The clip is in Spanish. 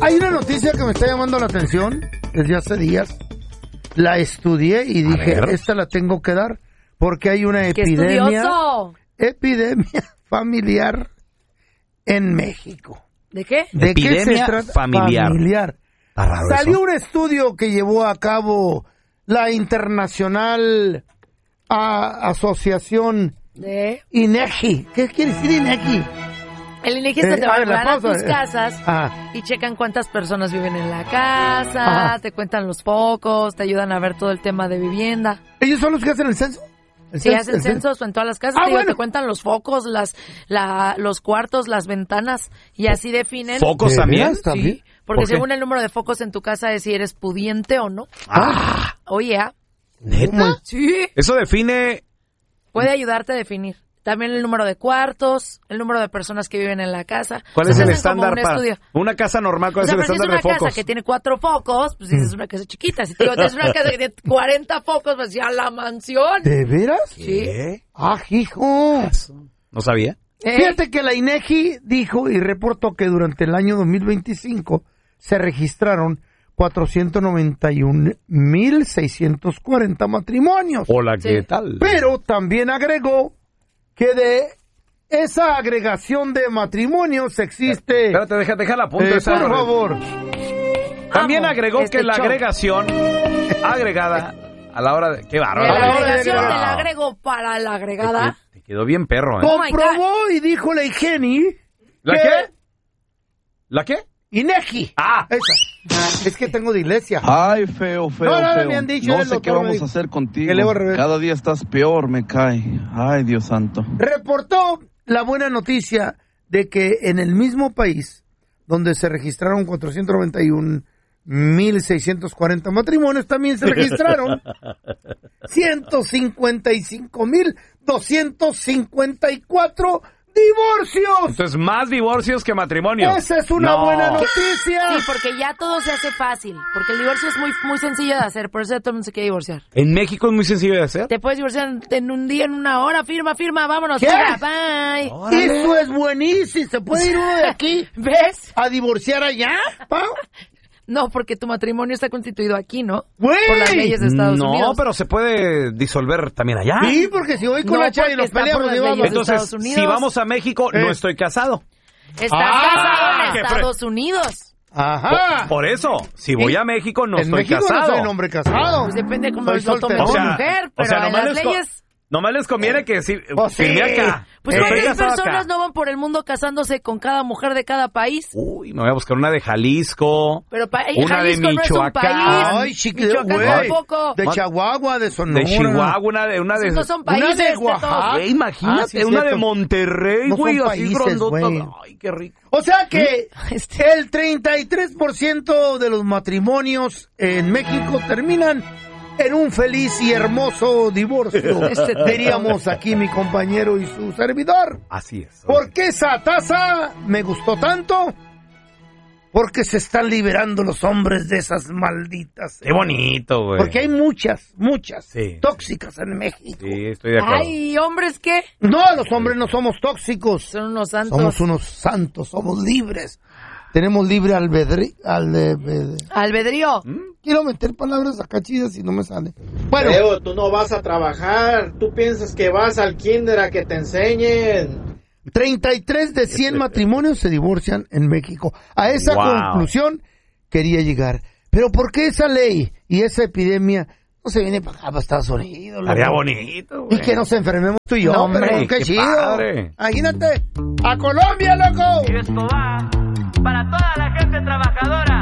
Hay una noticia que me está llamando la atención desde hace días. La estudié y dije, esta la tengo que dar porque hay una epidemia familiar en México. ¿De qué? ¿De epidemia qué se trata? Familiar. Salió un estudio que llevó a cabo la Internacional Asociación INEGI. ¿Qué quiere decir INEGI? El INEGI es que te van a tus casas y checan cuántas personas viven en la casa, te cuentan los focos, te ayudan a ver todo el tema de vivienda. ¿Ellos son los que hacen el censo? Sí, hacen censos en todas las casas, te cuentan los focos, los cuartos, las ventanas, y así definen. ¿Focos también? Sí, porque según el número de focos en tu casa es si eres pudiente o no. Oye, ¿neta? Sí. Eso define... Puede ayudarte a definir. También el número de cuartos, el número de personas que viven en la casa. ¿Cuál es el estándar para una casa normal? ¿Cuál es el estándar de focos? Si es una casa que tiene 4 focos, pues dices una casa chiquita. Si tienes una casa que tiene 40 focos, pues ya la mansión. ¿De veras? Sí. Hijo. ¿No sabía? Fíjate que la INEGI dijo y reportó que durante el año 2025 se registraron 491,640 matrimonios. Hola, ¿qué tal? Pero también agregó que de esa agregación de matrimonios existe... Espérate, deja la punta. por favor. También agregó que la agregación agregada a la hora de... ¡Qué bárbaro! La agregación del agrego para la agregada. Te quedó bien perro, Comprobó y dijo la IGENI... ¿La qué? ¿La qué? INEGI. Esa. Es que tengo de iglesia. Ay, feo. No, me han dicho, no sé qué vamos a hacer contigo. Cada día estás peor, me cae. Ay, Dios santo. Reportó la buena noticia de que en el mismo país, donde se registraron 491,640 matrimonios, también se registraron 155,254 divorcios. Entonces, más divorcios que matrimonios. Esa es una buena noticia. Sí, porque ya todo se hace fácil. Porque el divorcio es muy, muy sencillo de hacer. Por eso todo el mundo se quiere divorciar. ¿En México es muy sencillo de hacer? Te puedes divorciar en un día, en una hora. Firma, vámonos. ¿Qué? Bye. Eso es buenísimo. ¿Se puede ir uno de aquí? ¿Ves? ¿A divorciar allá, Pau? No, porque tu matrimonio está constituido aquí, ¿no? ¡Güey! Por las leyes de Estados Unidos. No, pero se puede disolver también allá. Sí, porque si voy con la chava y nos peleamos, entonces, si vamos a México, no estoy casado. Estás casado en Estados Unidos. Ajá. Por eso, si voy a México, no estoy casado. En México no soy un hombre casado. Pues depende de cómo lo tome tu mujer, pero en las leyes... Nomás les conviene que si acá. Pues ¿cuántas personas no van por el mundo casándose con cada mujer de cada país? Uy, me voy a buscar una de Jalisco, pero una Jalisco de Michoacán. Ay, Michoacán tampoco. De Chihuahua, de Sonora. De Chihuahua, una de no son países, una de Oaxaca. Imagínate, una de Monterrey, güey, así grandota. Ay, qué rico. O sea que el 33% de los matrimonios en México terminan en un feliz y hermoso divorcio. Diríamos aquí mi compañero y su servidor. Así es. ¿Por qué esa tasa me gustó tanto? Porque se están liberando los hombres de esas malditas. Qué bonito, güey. Porque hay muchas tóxicas en México. Sí, estoy de acuerdo. Ay, ¿hombres qué? No, los hombres no somos tóxicos. Son unos santos. Somos unos santos, somos libres. Tenemos libre albedrío. ¿Albedrío? Quiero meter palabras acá chidas y no me sale. Bueno, Leo, tú no vas a trabajar. Tú piensas que vas al kinder a que te enseñen. 33 de 100 matrimonios se divorcian en México. A esa conclusión quería llegar. Pero ¿por qué esa ley y esa epidemia no se viene para acá, para Estados Unidos? Estaría bonito, güey. Y que nos enfermemos tú y yo, no, hombre, pero qué chido. Padre. Imagínate, a Colombia, loco. Y esto va para toda la gente trabajadora.